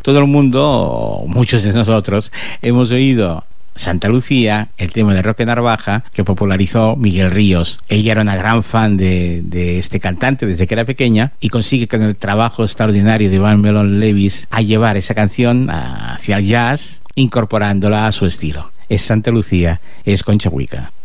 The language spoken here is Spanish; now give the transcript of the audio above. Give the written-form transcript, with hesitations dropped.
todo el mundo, muchos de nosotros, hemos oído Santa Lucía, el tema de Roque Narvaja, que popularizó Miguel Ríos. Ella era una gran fan de este cantante desde que era pequeña y consigue con el trabajo extraordinario de Iván Melón Levis a llevar esa canción hacia el jazz, incorporándola a su estilo. Es Santa Lucía, es Concha Huica.